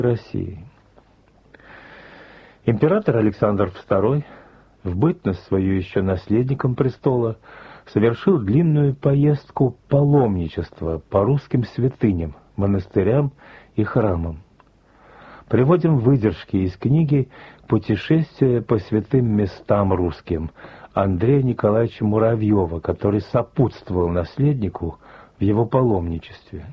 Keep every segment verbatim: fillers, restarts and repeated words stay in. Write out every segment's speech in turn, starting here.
России. Император Александр второй, в бытность свою еще наследником престола, совершил длинную поездку паломничества по русским святыням, монастырям и храмам. Приводим выдержки из книги «Путешествие по святым местам русским» Андрея Николаевича Муравьева, который сопутствовал наследнику в его паломничестве.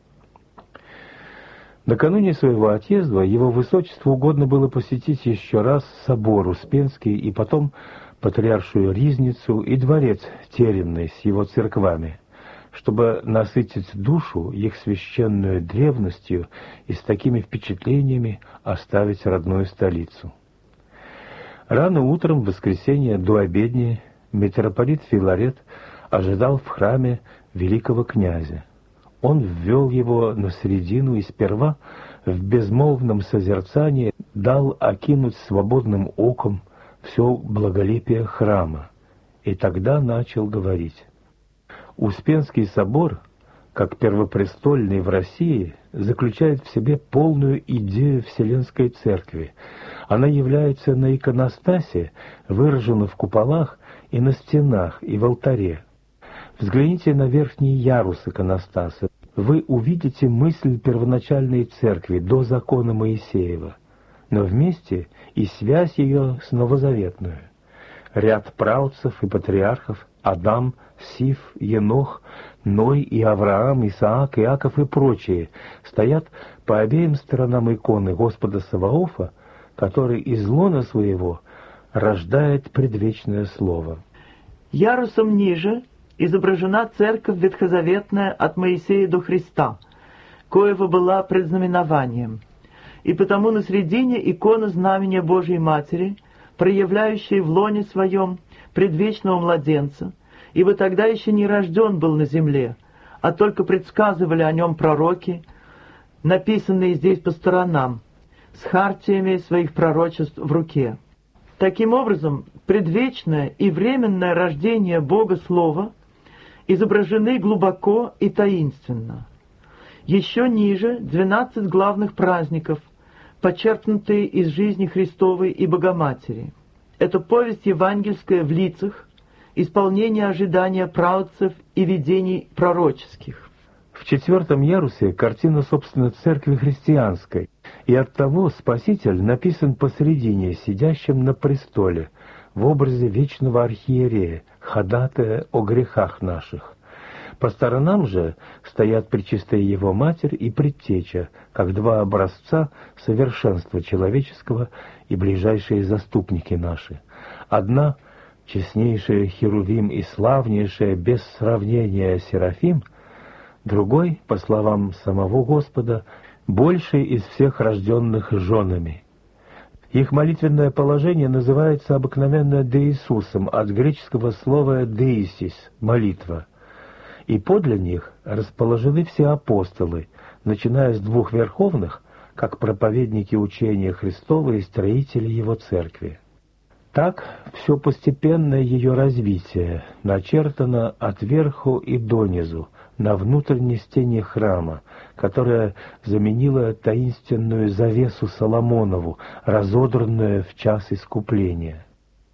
Накануне своего отъезда его высочеству угодно было посетить еще раз собор Успенский и потом Патриаршую Ризницу и дворец Теремный с его церквами, чтобы насытить душу их священную древностью и с такими впечатлениями оставить родную столицу. Рано утром в воскресенье до обедни митрополит Филарет ожидал в храме великого князя. Он ввел его на середину и сперва в безмолвном созерцании дал окинуть свободным оком все благолепие храма, и тогда начал говорить. Успенский собор, как первопрестольный в России, заключает в себе полную идею Вселенской Церкви. Она является на иконостасе, выражена в куполах и на стенах, и в алтаре. Взгляните на верхний ярус иконостаса. Вы увидите мысль первоначальной церкви до закона Моисеева, но вместе и связь ее с новозаветную. Ряд праотцев и патриархов Адам, Сиф, Енох, Ной и Авраам, Исаак, Иаков и прочие стоят по обеим сторонам иконы Господа Саваофа, который из лона своего рождает предвечное слово. Ярусом ниже изображена церковь ветхозаветная от Моисея до Христа, коего была предзнаменованием, и потому на средине икона знамения Божией Матери, проявляющей в лоне своем предвечного младенца, ибо тогда еще не рожден был на земле, а только предсказывали о нем пророки, написанные здесь по сторонам, с хартиями своих пророчеств в руке. Таким образом, предвечное и временное рождение Бога Слова изображены глубоко и таинственно. Еще ниже двенадцать главных праздников, почерпнутые из жизни Христовой и Богоматери. Это повесть евангельская в лицах, исполнение ожидания праотцев и видений пророческих. В четвертом ярусе картина, собственно, церкви христианской, и оттого Спаситель написан посредине, сидящим на престоле, в образе вечного архиерея, ходатая о грехах наших. По сторонам же стоят Пречистая Его Матерь и Предтеча, как два образца совершенства человеческого и ближайшие заступники наши. Одна, честнейшая Херувим и славнейшая без сравнения Серафим, другой, по словам самого Господа, больший из всех рожденных женами. Их молитвенное положение называется обыкновенно «деисусом» от греческого слова «деисис» — «молитва». И подле них расположены все апостолы, начиная с двух верховных, как проповедники учения Христова и строители Его Церкви. Так все постепенное ее развитие начертано от верху и донизу, на внутренней стене храма, которая заменила таинственную завесу Соломонову, разодранную в час искупления.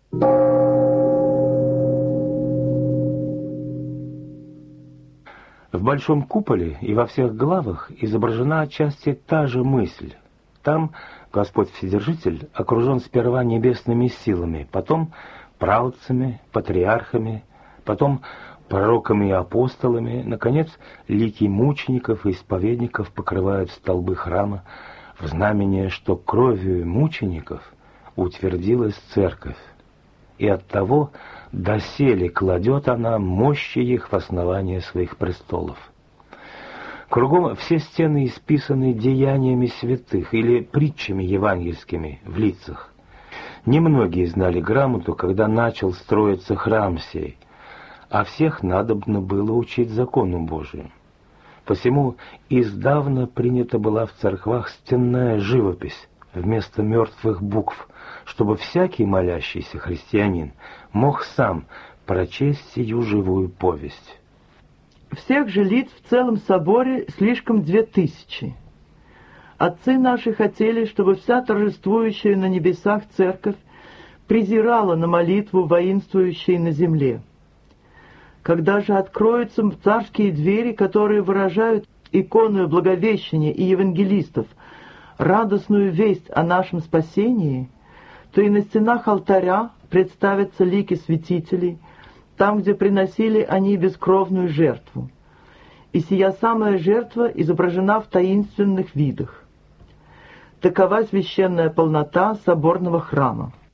В большом куполе и во всех главах изображена отчасти та же мысль. Там Господь Вседержитель окружен сперва небесными силами, потом праотцами, патриархами, потом пророками и апостолами, наконец, лики мучеников и исповедников покрывают столбы храма в знамение, что кровью мучеников утвердилась церковь, и оттого доселе кладет она мощи их в основание своих престолов. Кругом все стены исписаны деяниями святых или притчами евангельскими в лицах. Немногие знали грамоту, когда начал строиться храм сей, а всех надобно было учить закону Божию. Посему издавна принята была в церквах стенная живопись вместо мертвых букв, чтобы всякий молящийся христианин мог сам прочесть сию живую повесть. Всех же лиц в целом соборе слишком две тысячи. Отцы наши хотели, чтобы вся торжествующая на небесах церковь презирала на молитву воинствующей на земле. Когда же откроются царские двери, которые выражают иконую Благовещения и евангелистов радостную весть о нашем спасении, то и на стенах алтаря представятся лики святителей, там, где приносили они бескровную жертву. И сия самая жертва изображена в таинственных видах. Такова священная полнота соборного храма.